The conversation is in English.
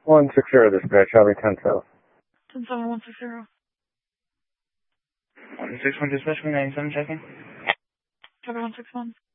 160 dispatch, Highway 10 South. 17160. 161 dispatch, 97 checking. Highway 161.